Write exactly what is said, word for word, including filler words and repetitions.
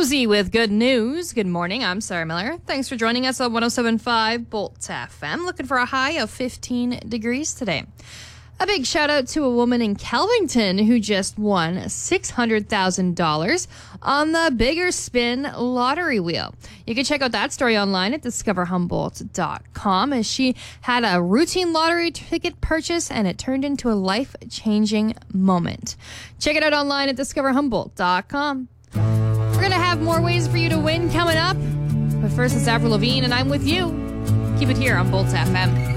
Susie with good news. Good morning. I'm Sarah Miller. Thanks for joining us on one oh seven point five Bolt F M. Looking for a high of fifteen degrees today. A big shout out to a woman in Kelvington who just won six hundred thousand dollars on the Bigger Spin lottery wheel. You can check out that story online at discover humboldt dot com, as she had a routine lottery ticket purchase and it turned into a life-changing moment. Check it out online at discover humboldt dot com. We're going to have more ways for you to win coming up. But first, it's Avril Lavigne, and I'm with you. Keep it here on Bolt F M.